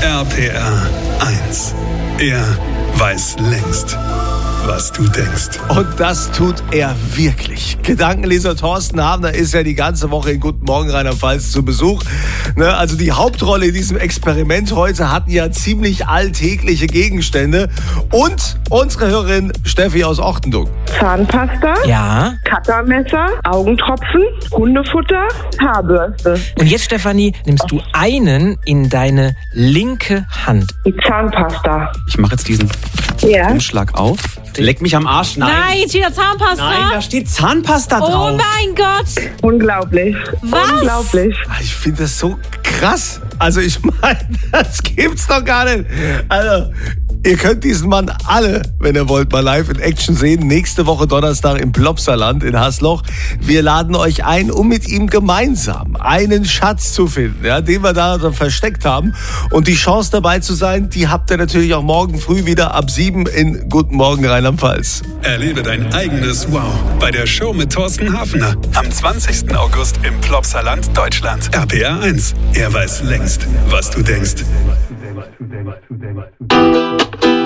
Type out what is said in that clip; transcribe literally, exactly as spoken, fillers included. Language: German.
R P R eins. Er weiß längst, was du denkst. Und das tut er wirklich. Gedankenleser Thorsten Habner ist ja die ganze Woche in Guten Morgen Rheinland-Pfalz zu Besuch. Ne, also die Hauptrolle in diesem Experiment heute hatten ja ziemlich alltägliche Gegenstände. Und unsere Hörerin Steffi aus Ochtendung. Zahnpasta, Ja. Cuttermesser, Augentropfen, Hundefutter, Haarbürste. Und jetzt, Stefanie, nimmst du einen in deine linke Hand. Die Zahnpasta. Ich mache jetzt diesen Ja. Umschlag auf. Leck mich am Arsch. Nein. Nein, jetzt wieder Zahnpasta. Nein, da steht Zahnpasta oh drauf. mein Gott. Unglaublich. Was? Unglaublich. Ich finde das so krass. Also ich meine, das gibt's doch gar nicht. Also, ihr könnt diesen Mann alle, wenn ihr wollt, mal live in Action sehen. Nächste Woche Donnerstag im Plopsaland in Hasloch. Wir laden euch ein, um mit ihm gemeinsam einen Schatz zu finden, ja, den wir da versteckt haben. Und die Chance dabei zu sein, die habt ihr natürlich auch morgen früh wieder ab sieben in Guten Morgen Rheinland-Pfalz. Erlebe dein eigenes Wow bei der Show mit Thorsten Hafner. Am zwanzigsten August im Plopsaland, Deutschland. R P R eins. Er weiß längst, was du denkst.